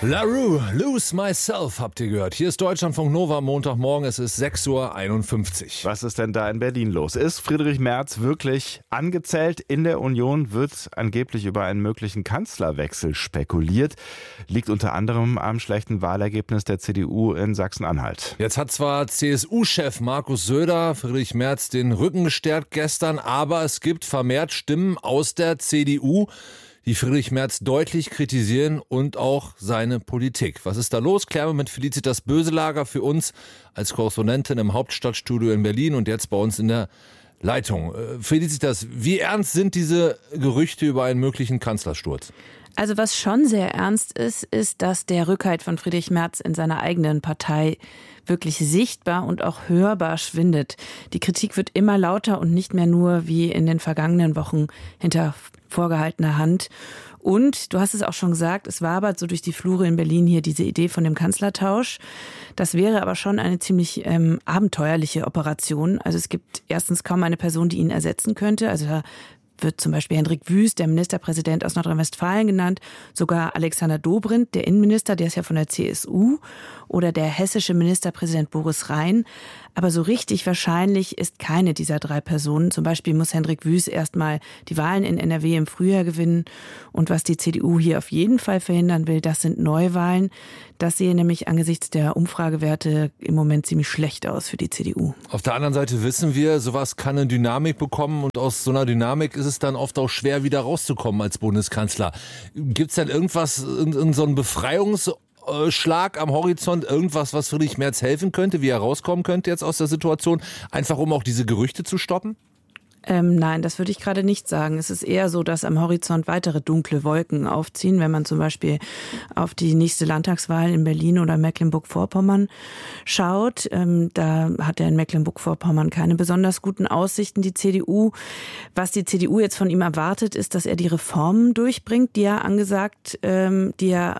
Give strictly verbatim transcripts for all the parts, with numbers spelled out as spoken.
La Rue, Lose Myself, habt ihr gehört. Hier ist Deutschlandfunk Nova, Montagmorgen, es ist sechs Uhr einundfünfzig. Was ist denn da in Berlin los? Ist Friedrich Merz wirklich angezählt? In der Union wird angeblich über einen möglichen Kanzlerwechsel spekuliert. Liegt unter anderem am schlechten Wahlergebnis der C D U in Sachsen-Anhalt. Jetzt hat zwar C S U-Chef Markus Söder Friedrich Merz den Rücken gestärkt gestern, aber es gibt vermehrt Stimmen aus der C D U, die Friedrich Merz deutlich kritisieren und auch seine Politik. Was ist da los? Klären wir mit Felicitas Böselager für uns als Korrespondentin im Hauptstadtstudio in Berlin und jetzt bei uns in der Leitung. Felicitas, wie ernst sind diese Gerüchte über einen möglichen Kanzlersturz? Also was schon sehr ernst ist, ist, dass der Rückhalt von Friedrich Merz in seiner eigenen Partei wirklich sichtbar und auch hörbar schwindet. Die Kritik wird immer lauter und nicht mehr nur wie in den vergangenen Wochen hinter vorgehaltener Hand. Und du hast es auch schon gesagt, es wabert so durch die Flure in Berlin hier diese Idee von dem Kanzlertausch. Das wäre aber schon eine ziemlich ähm, abenteuerliche Operation. Also es gibt erstens kaum eine Person, die ihn ersetzen könnte. Also da wird zum Beispiel Hendrik Wüst, der Ministerpräsident aus Nordrhein-Westfalen, genannt, sogar Alexander Dobrindt, der Innenminister, der ist ja von der C S U, oder der hessische Ministerpräsident Boris Rhein. Aber so richtig wahrscheinlich ist keine dieser drei Personen. Zum Beispiel muss Hendrik Wüst erstmal die Wahlen in N R W im Frühjahr gewinnen. Und was die C D U hier auf jeden Fall verhindern will, das sind Neuwahlen. Das sehe nämlich angesichts der Umfragewerte im Moment ziemlich schlecht aus für die C D U. Auf der anderen Seite wissen wir, sowas kann eine Dynamik bekommen und aus so einer Dynamik ist es dann oft auch schwer, wieder rauszukommen als Bundeskanzler. Gibt es denn irgendwas, in so einen Befreiungsschlag am Horizont, irgendwas, was Friedrich Merz helfen könnte, wie er rauskommen könnte jetzt aus der Situation, einfach um auch diese Gerüchte zu stoppen? Ähm, nein, das würde ich gerade nicht sagen. Es ist eher so, dass am Horizont weitere dunkle Wolken aufziehen, wenn man zum Beispiel auf die nächste Landtagswahl in Berlin oder Mecklenburg-Vorpommern schaut. Ähm, da hat er in Mecklenburg-Vorpommern keine besonders guten Aussichten, die C D U. Was die C D U jetzt von ihm erwartet, ist, dass er die Reformen durchbringt, die er angesagt, ähm, die er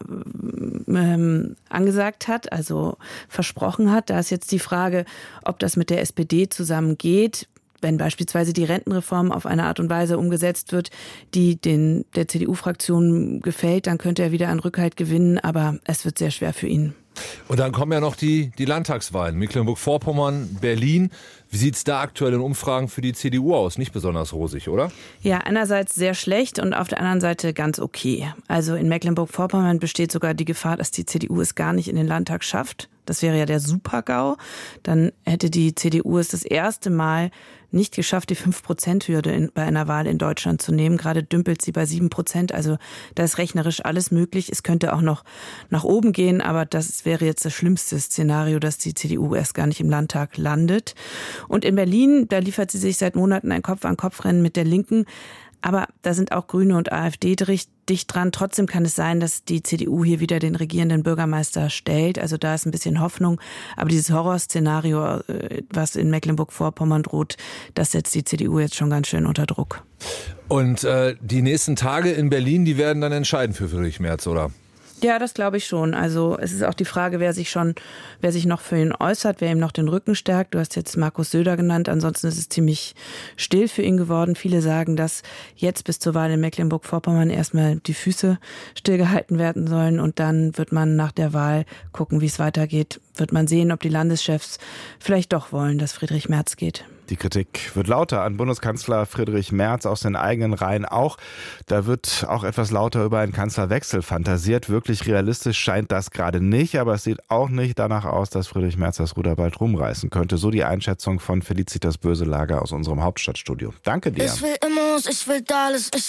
ähm, angesagt hat, also versprochen hat. Da ist jetzt die Frage, ob das mit der S P D zusammengeht. Wenn beispielsweise die Rentenreform auf eine Art und Weise umgesetzt wird, die den, der C D U-Fraktion gefällt, dann könnte er wieder an Rückhalt gewinnen, aber es wird sehr schwer für ihn. Und dann kommen ja noch die, die Landtagswahlen. Mecklenburg-Vorpommern, Berlin. Wie sieht es da aktuell in Umfragen für die C D U aus? Nicht besonders rosig, oder? Ja, einerseits sehr schlecht und auf der anderen Seite ganz okay. Also in Mecklenburg-Vorpommern besteht sogar die Gefahr, dass die C D U es gar nicht in den Landtag schafft. Das wäre ja der Super-GAU. Dann hätte die C D U es das erste Mal nicht geschafft, die fünf Prozent Hürde bei einer Wahl in Deutschland zu nehmen. Gerade dümpelt sie bei sieben Prozent. Also da ist rechnerisch alles möglich. Es könnte auch noch nach oben gehen, aber das wäre jetzt das schlimmste Szenario, dass die C D U erst gar nicht im Landtag landet. Und in Berlin, da liefert sie sich seit Monaten ein Kopf-an-Kopf-Rennen mit der Linken. Aber da sind auch Grüne und AfD dicht dran. Trotzdem kann es sein, dass die C D U hier wieder den regierenden Bürgermeister stellt. Also da ist ein bisschen Hoffnung. Aber dieses Horrorszenario, was in Mecklenburg-Vorpommern droht, das setzt die C D U jetzt schon ganz schön unter Druck. Und äh, die nächsten Tage in Berlin, die werden dann entscheidend für Friedrich Merz, oder? Ja, das glaube ich schon. Also es ist auch die Frage, wer sich schon, wer sich noch für ihn äußert, wer ihm noch den Rücken stärkt. Du hast jetzt Markus Söder genannt. Ansonsten ist es ziemlich still für ihn geworden. Viele sagen, dass jetzt bis zur Wahl in Mecklenburg-Vorpommern erstmal die Füße stillgehalten werden sollen und dann wird man nach der Wahl gucken, wie es weitergeht. Wird man sehen, ob die Landeschefs vielleicht doch wollen, dass Friedrich Merz geht. Die Kritik wird lauter an Bundeskanzler Friedrich Merz aus den eigenen Reihen auch. Da wird auch etwas lauter über einen Kanzlerwechsel fantasiert. Wirklich realistisch scheint das gerade nicht, aber es sieht auch nicht danach aus, dass Friedrich Merz das Ruder bald rumreißen könnte. So die Einschätzung von Felicitas Böselager aus unserem Hauptstadtstudio. Danke dir. Ich will immer, ich will alles, ich